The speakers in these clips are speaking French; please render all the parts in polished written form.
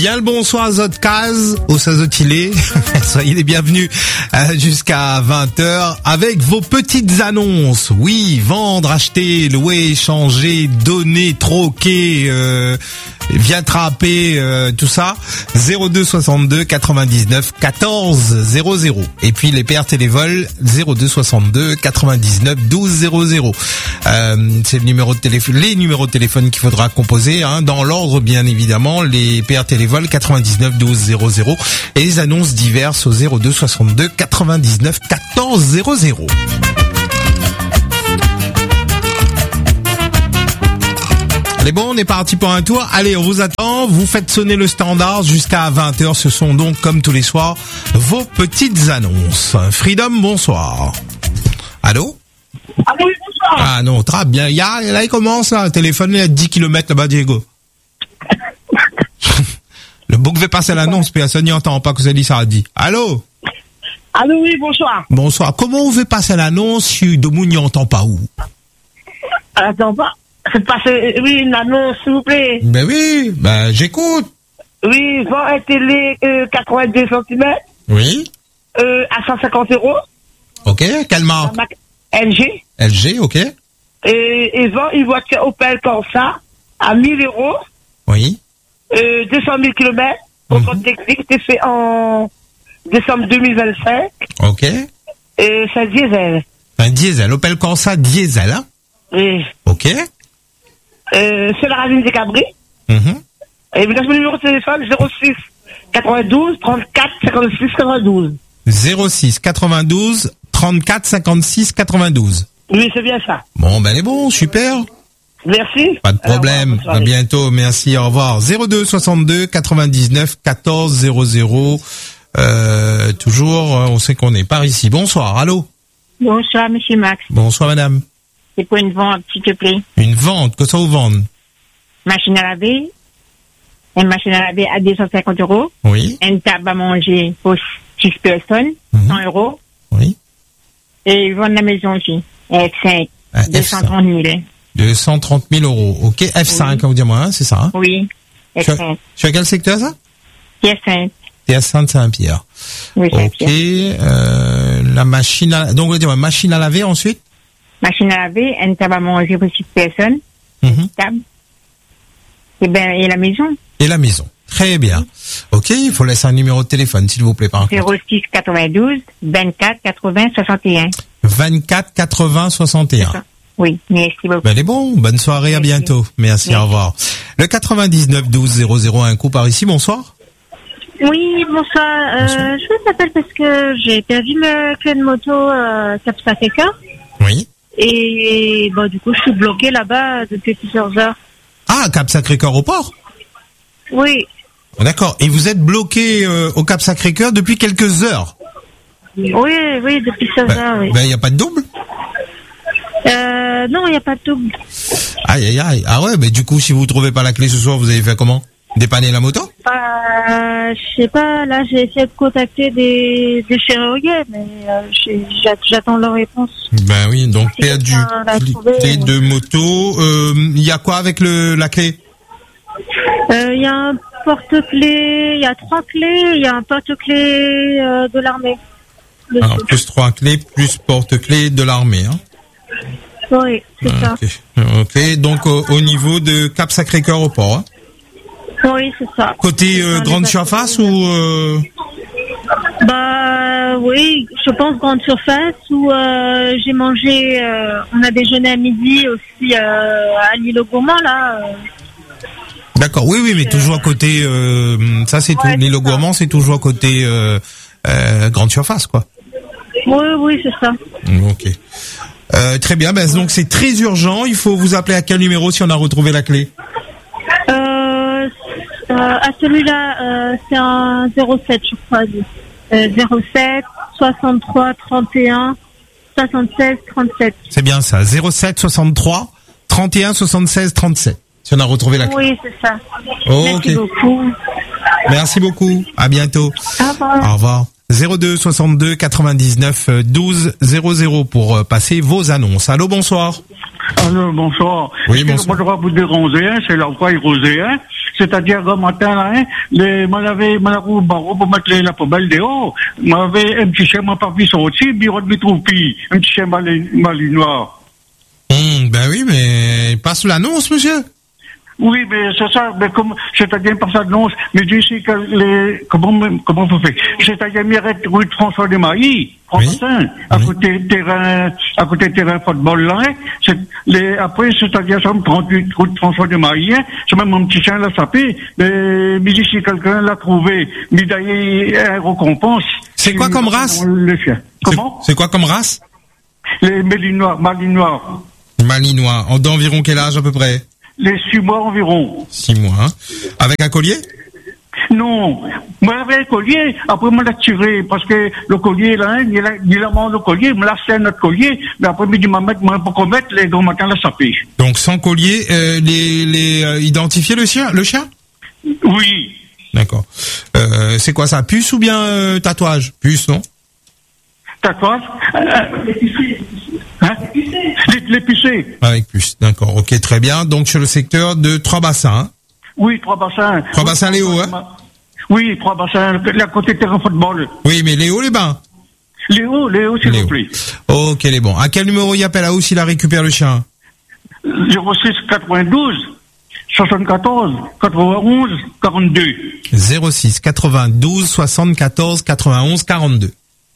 Bien le bonsoir Zotkaz, au Sazotilé. Soyez les bienvenus jusqu'à 20h avec vos petites annonces. Oui, vendre, acheter, louer, changer, donner, troquer, viens trapper, tout ça. 02 62 99 14 00. Et puis les pertes et les vols 02 62 99 12 00. C'est le numéro de téléphone, les numéros de téléphone qu'il faudra composer, dans l'ordre bien évidemment. Les pertes et les vols 99 12 00 et les annonces diverses au 02 62 99 14 00. Allez bon, on est parti pour un tour. Allez, on vous attend. Vous faites sonner le standard jusqu'à 20h. Ce sont donc, comme tous les soirs, vos petites annonces. Freedom, bonsoir. Allô? Ah oui, bonsoir. Ah non, très bien. Là, il commence, là. Le téléphone est à 10 km là-bas, Diego. Le bouc veut passer l'annonce, personne n'y entend pas que ça dit, ça a dit. Allô? Allô, oui, bonsoir. Bonsoir. Comment on veut passer l'annonce si Domou n'y entend pas où? Attends pas. Faites passer, oui, une annonce, s'il vous plaît. Ben oui, j'écoute. Oui, vend un télé 82 cm. Oui. À 150 €. Ok, quelle marque? LG. LG, ok. Et vend une voiture Opel Corsa à 1000 €. Oui. 200 000 km. Au compte technique, c'était fait en décembre 2025. Ok. Et c'est un diesel. Un diesel, Opel Corsa diesel, hein? Oui. Ok. C'est la ravine des Cabris. Et vous avez mon numéro de téléphone 06 92 34 56 92. 06 92 34 56 92. Oui, c'est bien ça. Bon, ben, elle est bon, super. Merci. Pas de problème. À bientôt. Merci. Au revoir. 02 62 99 14 00. Toujours, on sait qu'on est par ici. Bonsoir. Allô? Bonsoir, monsieur Max. Bonsoir, madame. C'est pour une vente, s'il te plaît. Une vente? Que ça vous vende? Machine à laver. Une machine à laver à 250 €. Oui. Une table à manger pour 6 personnes. 100 €. Oui. Et ils vendent la maison aussi. F5. 230 000. 230 000 €. Ok. F5, oui. Vous dites moi, c'est ça, hein? Oui. F5. Sur quel secteur, ça? TS5. TS5 de Saint-Pierre. Oui, Saint-Pierre. Ok. La machine à, donc, vous dites moi, machine à laver ensuite? Machine à laver, une table à manger pour 6 personnes. Table. Et la maison. Et la maison. Très bien. Ok, il faut laisser un numéro de téléphone, s'il vous plaît, par contre. 06 92 24 80 61. 24 80 61. Oui, merci beaucoup. Ben, elle est bon. Bonne soirée, à bientôt. Merci, au revoir. Le 99 12 00, un coup par ici, bonsoir. Oui, bonsoir. Je vous appelle parce que j'ai perdu ma clé de moto Cap Sacré-Cœur. Oui. Et du coup, je suis bloquée là-bas depuis plusieurs heures. Ah, Cap Sacré-Cœur au port? Oui. D'accord. Et vous êtes bloqué au Cap Sacré-Cœur depuis quelques heures? Oui, depuis 16 heures, oui. Ben, il n'y a pas de double? Non, il n'y a pas de double. Aïe, aïe, aïe. Ah ouais, mais du coup, si vous trouvez pas la clé ce soir, vous avez fait comment? Dépanner la moto? Je sais pas, là, j'ai essayé de contacter des chirurgiens, mais j'attends leur réponse. Ben oui, donc perdu clé de moto. Il y a quoi avec la clé? Il y a un porte-clés, il y a 3 clés, il y a un porte-clés de l'armée. Alors, plus 3 clés, plus porte-clés de l'armée, hein? Oui, c'est ça. Ok, donc au niveau de Cap Sacré-Cœur au port, hein? Oui, c'est ça. Côté grande surface ou oui, je pense grande surface où j'ai mangé, on a déjeuné à midi aussi à l'île au Gourmand, là. D'accord, oui, mais toujours à côté, ça c'est tout, l'île au Gourmand, c'est toujours à côté grande surface, quoi. Oui, c'est ça. Ok. Très bien, donc c'est très urgent, il faut vous appeler à quel numéro si on a retrouvé la clé? À celui-là, c'est un 07, je crois. 07 63 31 76 37. C'est bien ça, 07 63 31 76 37. Si on a retrouvé la clé. Oui, c'est ça. Merci beaucoup. Merci beaucoup. À bientôt. Au revoir. Au revoir. 02 62 99 12 00 pour passer vos annonces. Allô, bonsoir. Allô, bonsoir. Oui, bonsoir. Moi, je vais vous déranger, c'est la voix rosée, c'est-à-dire le matin, là, hein, m'avait au barreau pour mettre la poubelle dehors, m'avait un petit chien, m'a pas vu sortir, bureau de métropie, un petit chien malinois. Ben oui, mais pas sous l'annonce, monsieur. Oui, mais c'est ça, mais comme, c'est-à-dire par ça annonce, mais je sais que comment vous faites? C'est-à-dire, m'arrête rue de François de Mailly, à côté terrain football, là, hein, après, c'est-à-dire, ça me 38 rue de François de Mailly, hein, c'est même mon petit chien l'a sapé, mais si quelqu'un l'a trouvé, mais d'ailleurs, un récompense. C'est quoi comme race? Le chien. Comment? C'est quoi comme race? Les Malinois. Malinois. D'environ quel âge, à peu près? Les 6 mois environ. 6 mois, hein. Avec un collier? Non. Moi, j'avais un collier, après, moi, l'a tiré, parce que le collier, là, hein, il a mangé le collier, me l'a fait notre collier, mais après, il m'a dit, moi, pour qu'on mette, les gros matins, l'a sapé. Donc, sans collier, identifier le chien? Oui. D'accord. C'est quoi ça? Puce ou bien, tatouage? Puce, non? Tatouage? Hein? L'épicé. Avec puce, d'accord. Ok, très bien. Donc, sur le secteur de Trois-Bassins, hein? Oui, Trois-Bassins. Trois-Bassins Léo, hein? Oui, Trois-Bassins, la côté terrain football. Oui, mais Léo, les bains? Léo, s'il vous plaît. Ok, les bons. À quel numéro il appelle à où s'il a récupéré le chien? 06 92 74 91 42. 06 92 74 91 42.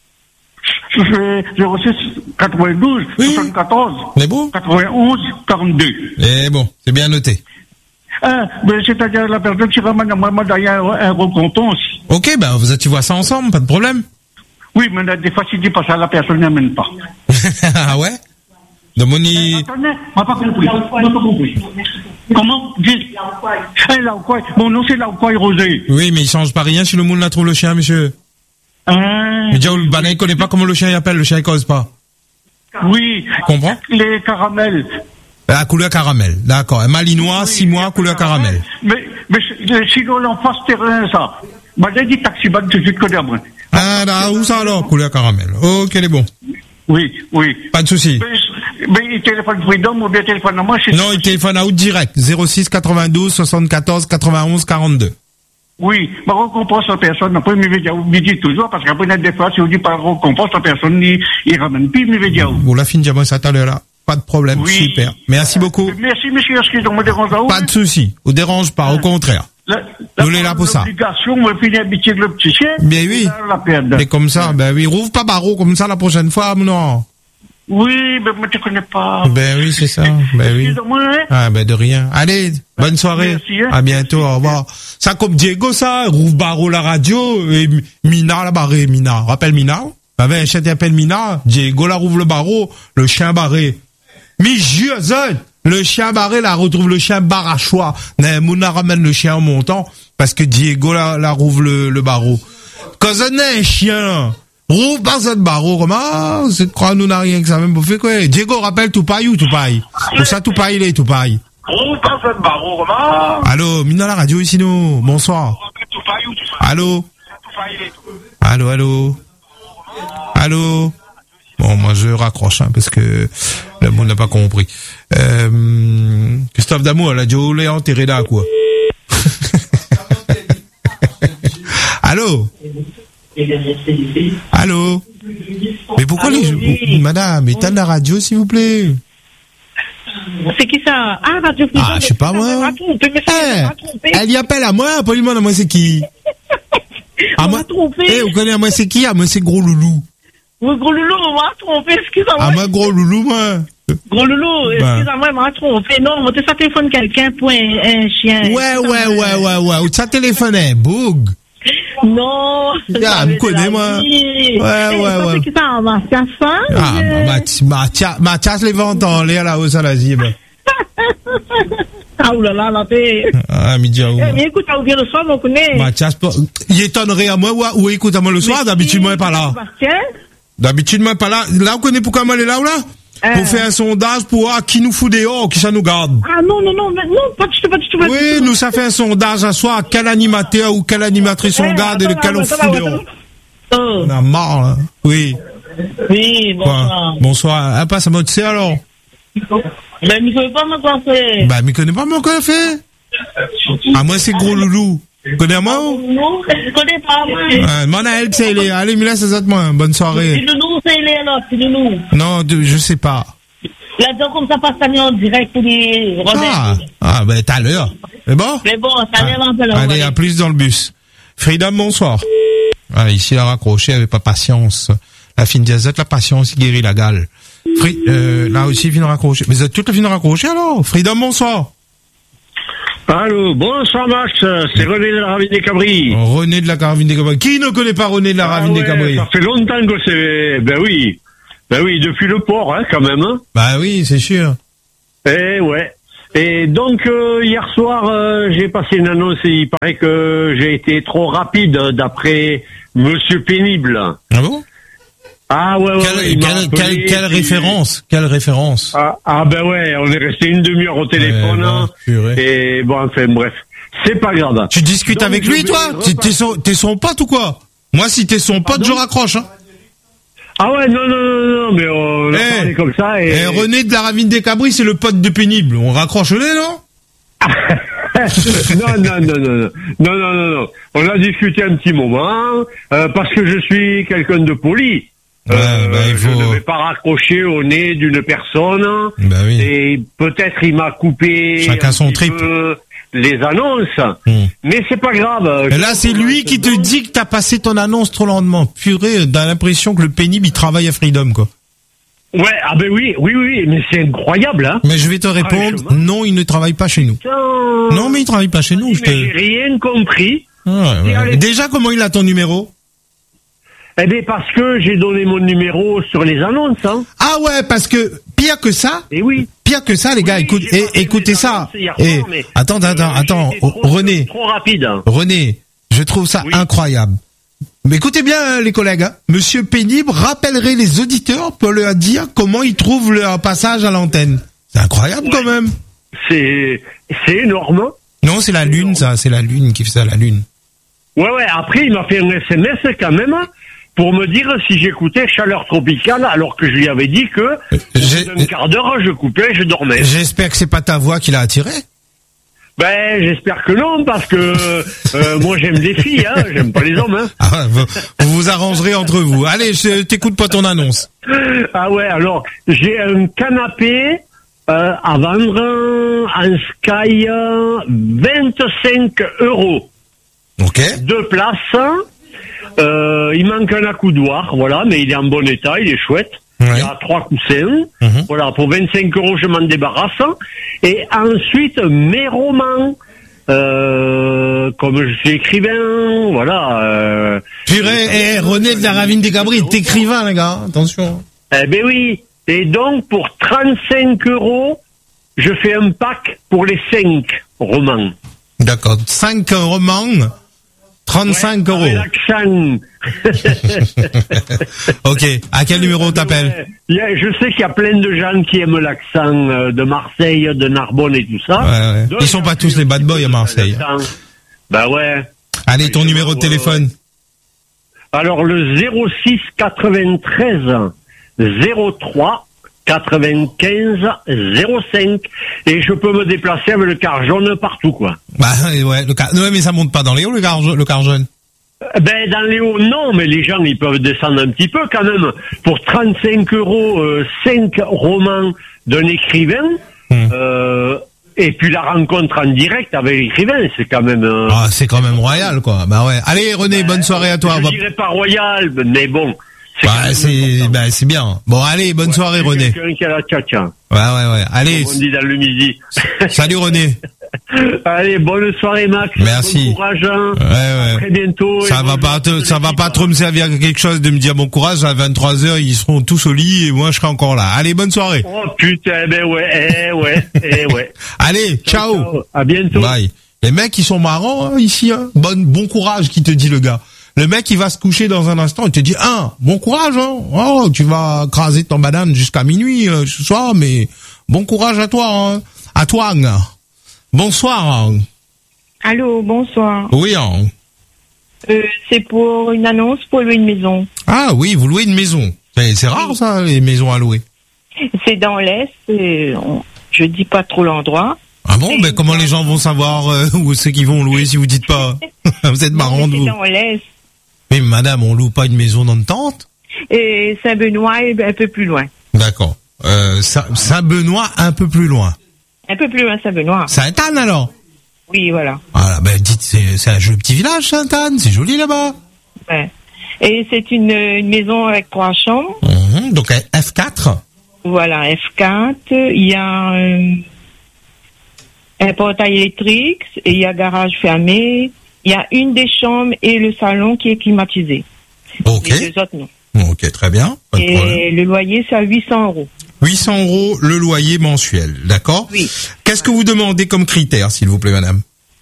06 92 74 91 42. Eh bon, c'est bien noté. Mais c'est-à-dire la personne qui ramène à moi d'ailleurs un récompense. Ok, ben tu vois ça ensemble, pas de problème. Oui, mais des fois si dit pas ça, la personne n'amène pas. Ah ouais? De moni. Attendez, m'a pas compris. Comment? Dis. Mon nom c'est Lauquois Rosé. Oui, mais il change pas rien si le monde la trouve le chien, monsieur. Mais déjà, le banane, il connaît pas comment le chien il appelle, le chien il cause pas. Oui. Comprends? Les caramels. La couleur caramel, d'accord. Un malinois, 6 mois, couleur caramel. Mais sinon, l'en face terrain, ça. Bah, j'ai dit taxiban, tout de suite, connais moi. Ah, là, où ça alors? Couleur caramel. Ok, les bons. Oui. Pas de souci. Mais il téléphone Freedom ou bien téléphone à moi, non, il téléphone à out direct. 06 92 74 91 42. Oui, mais récompense la personne, après, il dit toujours, parce qu'après, des fois, si on dit pas récompense, la personne, il ramène plus, il me dit bon, la fin de diamant, ça tout à l'heure, là. Pas de problème. Oui. Super. Merci beaucoup. Merci, monsieur, excusez-moi, me dérange à où? Pas de souci. On dérange pas, au contraire. Nous, on est là pour ça. L'obligation, on va finir habitué avec le petit chien. Bien oui. La perdre. Et comme ça, ben oui, rouvre pas barreau comme ça la prochaine fois, non. Oui, mais moi, tu connais pas. Ben oui, c'est ça. Ben oui. Ah, ben de rien. Allez, bonne soirée. Merci, hein. À bientôt, au revoir. Ça comme Diego, ça, rouvre barreau la radio, et Mina la barré, Mina. Rappelle Mina? Avait un chien qui appelle Mina, Diego la rouvre le barreau, le chien barré. Mais le chien barré, là, retrouve le chien barachois. Mouna ramène le chien en montant, parce que Diego la rouvre le barreau. Quand on a un chien, rouvre pas ce barreau, comment? C'est quoi, nous n'a rien que ça même pour faire quoi? Diego, rappelle Toupaille ou Toupaille? Pour ça, Toupaille, il est Toupaille. Rouvre pas ce barreau, comment? Allô, Mina la radio ici, nous. Bonsoir. Allô? Allô? Bon, moi je raccroche parce que le monde n'a pas compris. Christophe Damour, la radio l'est enterré là quoi. Allô? Mais pourquoi madame, éteindre la radio s'il vous plaît? C'est qui ça? Ah, Radio Freedom. Ah, je sais pas moi. Elle y appelle à moi, après lui demande à moi c'est qui? On m'a trompé. Vous connaissez à moi c'est qui? À moi c'est Gros Loulou. Oui, Gros Loulou, on m'a trompé, excusez-moi. Ah, moi, Gros Loulou, moi. Gros Loulou, excusez-moi, on m'a trompé. Non, moi, ça téléphone quelqu'un pour un chien. Ouais. Ça téléphone un boug. Non. Ah, me connais, moi. Ouais. C'est qui ça, Mathias, ça? Ah, Mathias les ventes en l'air, là-haut, ça, la zibe. Ah, oulala, la paix. Ah, Midiaou. Mais écoute, à ouvrir le soir, on connaît. Mathias, il étonnerait à moi, ou écoute à moi le soir, d'habitude, moi, pas là. D'habitude, moi, pas là. Là, vous connaissez pourquoi moi, elle est là ou là? Pour faire un sondage pour voir qui nous fout dehors, qui ça nous garde. Ah, non, pas du tout. Oui, nous, ça fait un sondage à soi, quel animateur ou quelle animatrice on garde et lequel on fout dehors. On a marre, hein. Oui. Oui, bonsoir. Bonsoir. Ah, passe à moi, tu sais, alors? Ben, il ne connaît pas mon café. Ben, il ne connaît pas mon café. Ah, moi, c'est Gros Loulou. Tu connais moi? Non, je connais pas, moi. Demande à elle, c'est elle. Allez, me laisse exactement. Bonne soirée. C'est Nounou, c'est elle, alors, c'est Nounou. Non, je sais pas. La dent comme ça passe en direct pour les ben, tout à l'heure. C'est bon? Mais bon, ça lève un peu là. Allez, à plus dans le bus. Freedom, bonsoir. Ah, ici, elle a raccroché, elle avait pas patience. La fine diazette, la patience, il guérit la gale. Là aussi, il vient de raccrocher. Mais vous êtes toutes les filles de raccrocher, alors? Freedom, bonsoir. Allô, bonsoir Max, c'est René de la Ravine des Cabris. René de la Ravine des Cabris. Qui ne connaît pas René de la Ravine des Cabris? Ça fait longtemps que c'est... Ben oui, depuis le port, hein, quand même. Hein. Bah oui, c'est sûr. Eh ouais. Et donc, hier soir, j'ai passé une annonce et il paraît que j'ai été trop rapide d'après Monsieur Pénible. Ah bon? Ah ouais, quelle référence? Quelle référence? Ah ben ouais, on est resté une demi-heure au téléphone. Et bon, enfin bref, c'est pas grave. Tu discutes donc, avec lui, toi? T'es son pote ou quoi? Moi, si t'es son pote, je raccroche. Hein. Ah ouais, non, mais on a parlé comme ça. Et René de la Ravine des Cabris, c'est le pote de Pénible. On raccroche le nez, non? Non. On a discuté un petit moment, parce que je suis quelqu'un de poli. Il faut... Je ne vais pas raccrocher au nez d'une personne. Bah oui. Et peut-être il m'a coupé chacun son trip. Les annonces. Mais c'est pas grave. Et là, c'est lui qui te dit que t'as passé ton annonce trop lentement. Purée, t'as l'impression que le Pénible, il travaille à Freedom, quoi. Ouais, ah ben oui, mais c'est incroyable, hein. Mais je vais te répondre, non, il ne travaille pas chez nous. Non, mais il travaille pas chez nous. Mais j'ai rien compris. Ouais. Déjà, comment il a ton numéro? Eh bien, parce que j'ai donné mon numéro sur les annonces, hein. Ah ouais, parce que, pire que ça. Et oui. Pire que ça, les gars, écoutez ça. Attends, René. Trop rapide. René, je trouve ça incroyable. Mais écoutez bien, les collègues, hein. Monsieur Pénible rappellerait les auditeurs pour leur dire comment ils trouvent leur passage à l'antenne. C'est incroyable, quand même. C'est énorme. Non, c'est la Lune, ça. C'est la Lune qui fait ça, la Lune. Ouais, après, il m'a fait un SMS, quand même, pour me dire si j'écoutais Chaleur Tropicale, alors que je lui avais dit que, d'un quart d'heure, je coupais, je dormais. J'espère que c'est pas ta voix qui l'a attiré. Ben, j'espère que non, parce que moi j'aime les filles, hein, j'aime pas les hommes. Hein. Ah, vous vous arrangerez entre vous. Allez, je t'écoute pas ton annonce. Ah ouais, alors j'ai un canapé à vendre en Sky 25 €. Ok. 2 places. Il manque un accoudoir, voilà, mais il est en bon état, il est chouette. Ouais. Il y a 3 coussins. Voilà, pour 25 € je m'en débarrasse. Et ensuite, mes romans, comme je suis écrivain, voilà. Purée, René de la Ravine des Cabris, t'es écrivain, les gars, attention. Eh ben oui. Et donc, pour 35 €, je fais un pack pour les 5 romans. D'accord, 5 romans. 35 €. Avec l'accent. Ok. À quel numéro t'appelles? Je sais qu'il y a plein de gens qui aiment l'accent de Marseille, de Narbonne et tout ça. Ouais. Ils sont pas tous les bad boys à Marseille. Bah ouais. Allez, ton numéro de téléphone. Alors, le 06 93 03 95 05. Et je peux me déplacer avec le car jaune partout, quoi. Bah ouais, mais ça monte pas dans les hauts, le car jaune. Ben, dans les hauts, non, mais les gens, ils peuvent descendre un petit peu, quand même. Pour 35 €, 5 romans d'un écrivain, et puis la rencontre en direct avec l'écrivain, c'est quand même... Ah, c'est quand même royal, quoi. Bah ouais. Allez, René, bonne soirée à toi. Je dirais pas royal, mais bon... c'est bien. Bon, allez, bonne soirée, René. Quelqu'un qui a la tcha-tcha. Ouais. Allez. Comme on dit dans le midi. Salut, René. Allez, bonne soirée, Max. Merci. Bon courage. Ouais. À très bientôt. Ça va pas trop me servir à quelque chose de me dire bon courage. À 23h, ils seront tous au lit et moi, je serai encore là. Allez, bonne soirée. Oh, putain, ben ouais. Allez, ciao. À bientôt. Bye. Les mecs, ils sont marrants, hein, ici, hein. Bon courage, qui te dit le gars. Le mec, il va se coucher dans un instant, il te dit, bon courage, hein. Oh, tu vas craser ton banane jusqu'à minuit, ce soir, mais bon courage à toi, hein. À toi, hein. Bonsoir, hein. Allô, bonsoir. Oui, hein. C'est pour une annonce pour louer une maison. Ah oui, vous louez une maison. C'est rare, ça, les maisons à louer. C'est dans l'Est, je dis pas trop l'endroit. Ah bon, ben comment les gens vont savoir où c'est qu'ils vont louer si vous dites pas? Vous êtes marrant de vous. On laisse. Mais madame, on loue pas une maison dans une tente? Et Saint-Benoît est un peu plus loin. D'accord. Saint-Benoît un peu plus loin. Un peu plus loin, Saint-Benoît. Sainte-Anne alors? Oui, voilà. Voilà, ben dites, c'est un joli petit village, Sainte-Anne, c'est joli là-bas. Ouais. Et c'est une maison avec 3 chambres. Donc F4. Voilà, F4. Il y a un portail électrique, et il y a garage fermé. Il y a une des chambres et le salon qui est climatisé. Ok. Les 2 autres, non. Ok, très bien. Pas de problème. Et le loyer, c'est à 800 €. 800 € le loyer mensuel, d'accord? Oui. Qu'est-ce que vous demandez comme critère, s'il vous plaît, madame?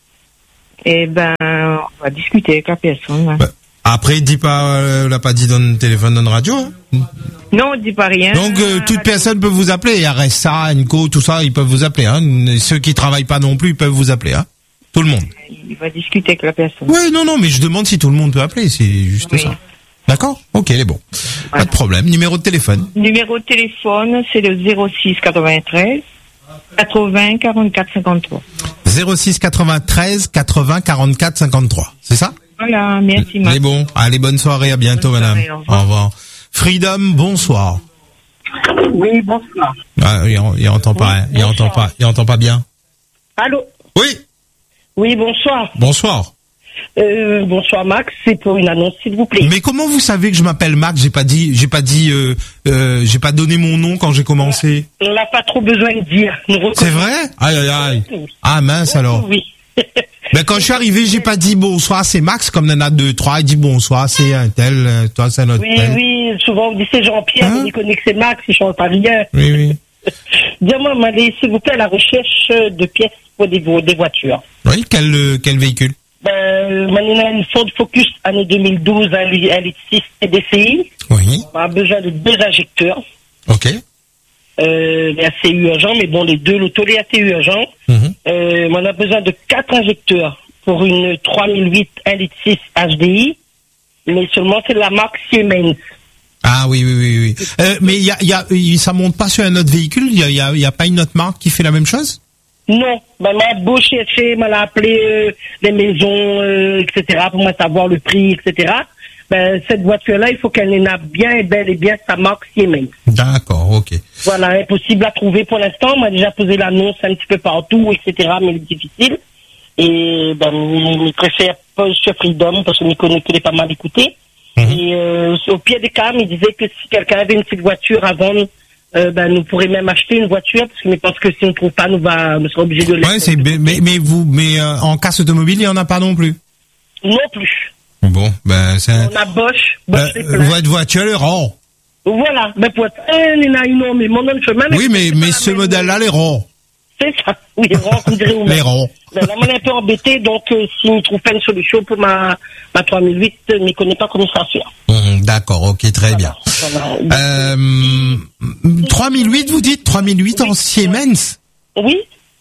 Eh ben, on va discuter avec la personne. Hein. Après, on l'a pas dit dans le téléphone, dans la radio, hein? Non, on dit pas rien. Donc, toute personne peut vous appeler. RSA, ENCO, tout ça, ils peuvent vous appeler, hein. Ceux qui travaillent pas non plus, ils peuvent vous appeler, hein. Tout le monde. Il va discuter avec la personne. Oui, non, mais je demande si tout le monde peut appeler, c'est juste ça. D'accord? Ok, il est bon. Voilà. Pas de problème. Numéro de téléphone? Numéro de téléphone, c'est le 06 93 80 44 53. 06 93 80 44 53. C'est ça? Voilà, merci, madame. Il est bon. Allez, bonne soirée, à bientôt, madame. Au revoir. Freedom, bonsoir. Oui, bonsoir. Ah, il entend pas, hein. Il entend pas bien. Allô? Oui. Oui, bonsoir. Bonsoir. Bonsoir Max, c'est pour une annonce s'il vous plaît. Mais comment vous savez que je m'appelle Max? J'ai pas donné mon nom quand j'ai commencé. On n'a pas trop besoin de dire. C'est vrai? Aïe. Ah mince alors. Oui. Mais quand je suis arrivé, j'ai pas dit bonsoir, c'est Max, comme il y en a 2, 3, il dit bonsoir, c'est un tel, toi c'est un autre tel. Oui, souvent on dit c'est Jean-Pierre, on connaît que c'est Max, il change pas rien. Oui. Dis-moi, m'allez s'il vous plaît à la recherche de pièces pour des voitures. Oui, quel véhicule? Maintenant, on a une Ford Focus année 2012, un litre 6 TDCI. Oui. On a besoin de 2 injecteurs. Ok. Assez urgent, mais bon, l'auto est assez urgent. On a besoin de 4 injecteurs pour une 3008 1 litre 6 HDI, mais seulement c'est la marque Siemens. Ah oui. Mais ça monte pas sur un autre véhicule? Il y a pas une autre marque qui fait la même chose? Non, m'a beau chercher, m'a appelé les maisons, etc. pour moi savoir le prix, etc. Cette voiture-là, il faut qu'elle ait bien et bel et bien sa marque Siemens. D'accord, ok. Voilà, impossible à trouver pour l'instant. On m'a déjà posé l'annonce un petit peu partout, etc. Mais c'est difficile. Et je préfère pas sur Freedom parce que je connais pas mal écouté. Et au pire des cas, il disait que si quelqu'un avait une petite voiture à vendre, nous pourrions même acheter une voiture parce que je pense que si on ne trouve pas, nous serons obligés de laisser. Ouais, mais en casse automobile, il n'y en a pas non plus. Non plus. Bon, c'est on a Bosch votre voiture, elle est rare. Voilà, pour être il y en a énormément dans le chemin. Oui, mais ce modèle-là, elle est rare. C'est ça, oui, rare, comme dirait les rangs. Là, on est un peu embêté, donc si on ne trouve pas une solution pour ma 3008, je ne connais pas comment ça faire. D'accord, ok, très bien. 3008, vous dites 3008 en Siemens? Oui.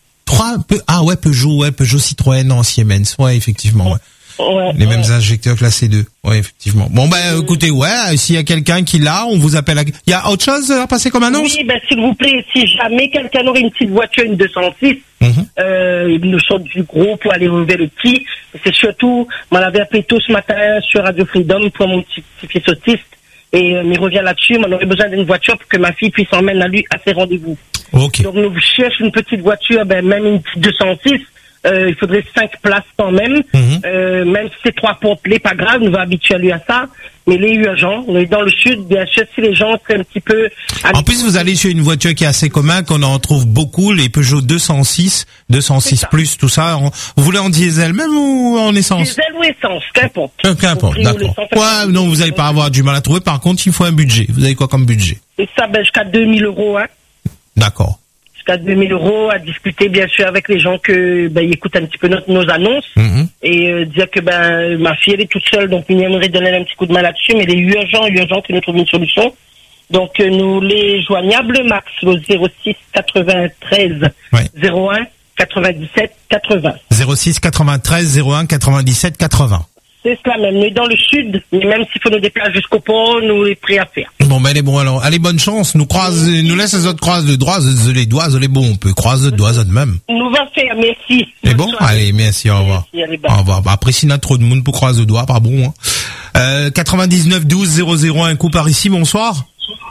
Peugeot Citroën en Siemens, ouais, effectivement, ouais. Les mêmes injecteurs que la C2. Ouais, effectivement. Bon, écoutez, s'il y a quelqu'un qui l'a, on vous appelle. Il y a autre chose à passer comme annonce? Oui, s'il vous plaît, si jamais quelqu'un aurait une petite voiture, une 206, il nous sort du gros pour aller enlever le petit. C'est surtout, on l'avait appelé tôt ce matin sur Radio Freedom pour mon petit fils autiste. Et il revient là-dessus, on aurait besoin d'une voiture pour que ma fille puisse emmener à lui à ses rendez-vous. Okay. Donc, nous cherchons une petite voiture, même une petite 206. Il faudrait 5 places quand même. Même si c'est 3 portes, pas grave, nous va habituer à lui à ça. Mais les urgents, on est dans le sud, bien sûr, si les gens seraient un petit peu... En plus, vous allez sur une voiture qui est assez commune, qu'on en trouve beaucoup, les Peugeot 206 plus, tout ça. Vous voulez en diesel même ou en essence? Diesel ou essence, qu'importe. Qu'importe, d'accord. Ouais, non, vous n'allez pas avoir du mal à trouver. Par contre, il faut un budget. Vous avez quoi comme budget? Et ça, jusqu'à 2000 €, hein. D'accord. Jusqu'à 2000 € à discuter bien sûr avec les gens que ils écoutent un petit peu nos annonces et dire que ma fille elle est toute seule, donc on aimerait donner un petit coup de main là-dessus, mais il est urgent que nous trouvions une solution. Donc nous les joignables Max au 06 93 01 97 80. 06 93 01 97 80. C'est cela même. Mais dans le sud, mais même s'il faut nous déplacer jusqu'au pont, nous est prêts à faire. Bon, ben, elle est bon, alors. Allez, bonne chance. Nous laisse les autres croiser le droit, les doigts, les bons. On peut croiser le doigt, même. Nous va faire, merci. C'est bon? Allez, merci, au revoir. Merci, au revoir. Bah, après, s'il y a trop de monde pour croiser le doigt, pas bon, hein. 99 12 00, un coup par ici, bonsoir.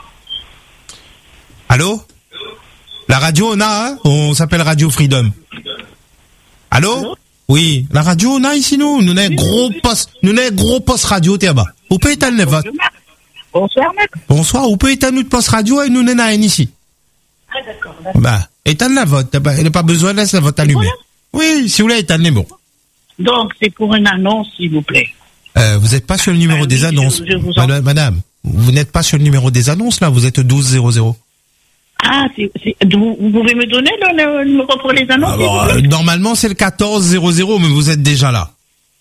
Allô? La radio, on a, hein? On s'appelle Radio Freedom. Allô? Oui, la radio, on a ici, nous n'avons gros poste radio, t'es bas. Vous pouvez éteindre le vote. Bonsoir, mec. Bonsoir, vous pouvez éteindre notre poste radio et nous n'en avons ici. Ah, d'accord. Bah, éteindre la vote. Il n'a pas besoin de laisser la vote allumée. Oui, si vous voulez, éteindre les mots. Donc, c'est pour une annonce, s'il vous plaît. Vous n'êtes pas sur le numéro des annonces. Madame, vous n'êtes pas sur le numéro des annonces, là, vous êtes 1200. Ah, vous pouvez me donner le numéro pour les annonces? Alors, normalement, c'est le 1400, mais vous êtes déjà là.